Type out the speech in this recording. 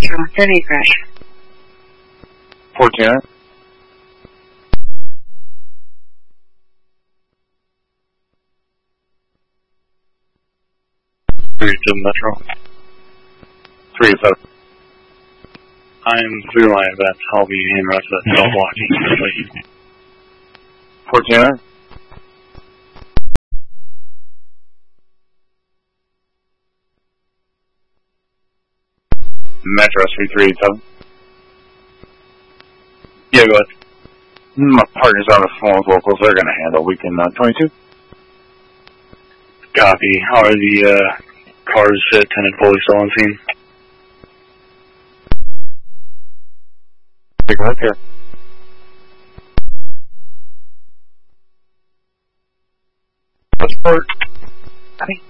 Metro, 30 crash. 14. Metro. 37. I'm clear line of that. I'll be in route to that cell blocking. 14. Metro 3387. Yeah, go ahead. My partner's on the phone with locals. They're going to handle. We can 22. Copy. How are the cars fit and fully still on scene? Take a look here. Passport. I think